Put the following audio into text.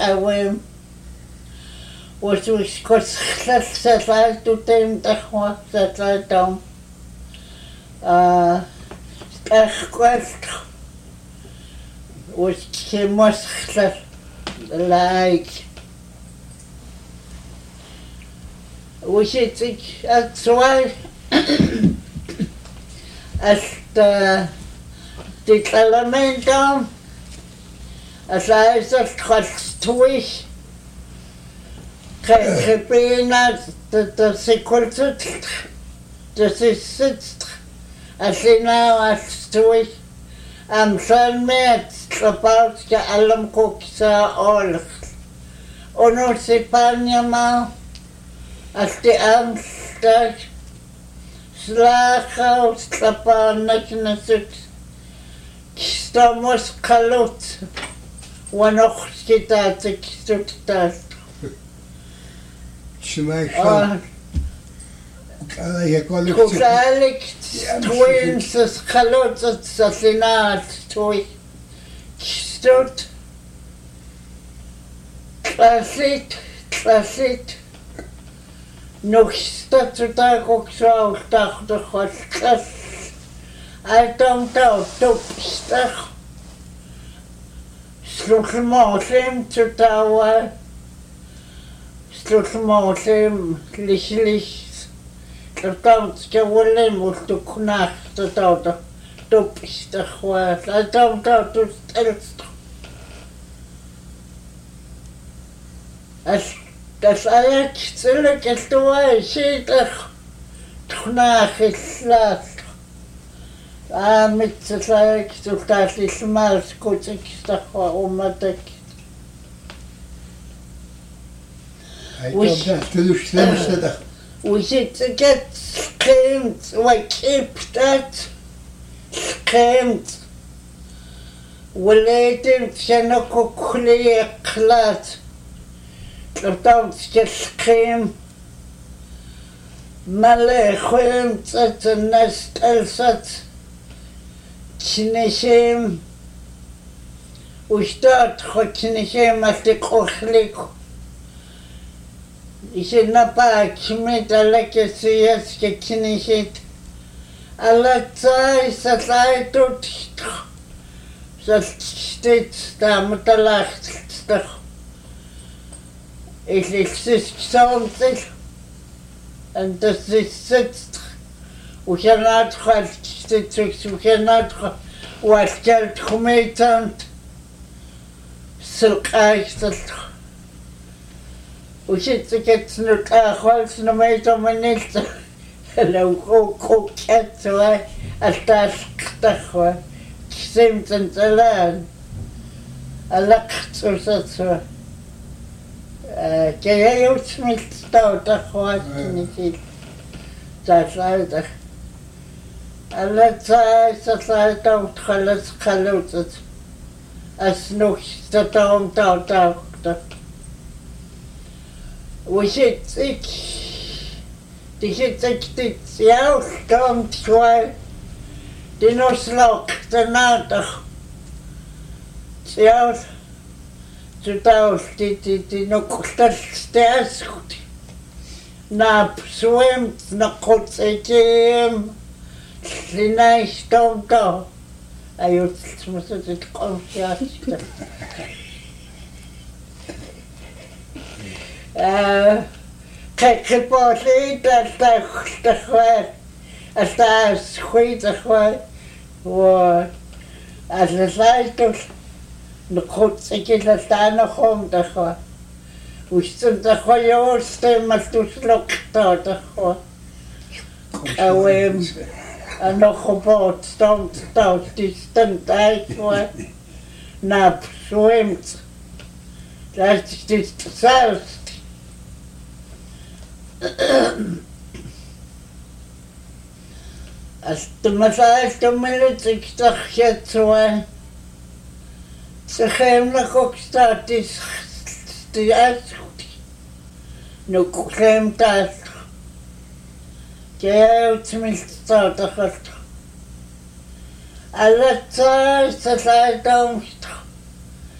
awim was kostlal to them tahwa satladom quest was chemos like was it that's why as the elemento as I said twist Repena the sequence das ist as now as twist am son met about the alam cooksa all ono se panyama as the amstag slacha slapana kinasut stamos kalot wanoch skitatik stuttas Schmeichel Kukalik twins kalot sasinat toy stut klasit nog statutar också dacht klas I don't know stach slukmosim tutawa slukmosim lichlich Don't get willing with the knack the daughter. Don't be the word. I don't know to tell. As I still get the way, see the knack is last. It's like to that is miles good stuff for my deck. I don't have to do things. We should get screamed, we keep that screamed. We let him cannot clear class. Don't get screamed. Malachim, that's a nest else. Chinishim. We start Chinishim at the Kochlik. Ishi napa kimit alake siyas ke kinishit alatsai satsai tut sastit stamutalacht ich exist something and das ist sitzt we cannot we cannot was geld gemetent silk echt we should get no holes no matter minutes. Hello, go cat so I start stuff. Seems and the land. I look so so. Can you smith start the horse in it? That's either. I let I don't call it. As no down. We should think the outcome try the no slok the nada out to the no stairs na swim na kotsegem the nice don't go I used to say it conscious Kijk pas niet dat de gewoon als daar schiet de gewoon wat als het lijkt dus de goed ik dat daar nog om de gewoon hoe stond de gewoon stemmen dus lokt de gewoon en nog gebouwd stond die stond uit voor naar zwemt dat is dit zelfs Als de mevrouw de militair zag je zo ze geven ook staat is die uitzoekt nu geven dat je tenminste staat dat alle tijd dat hij dan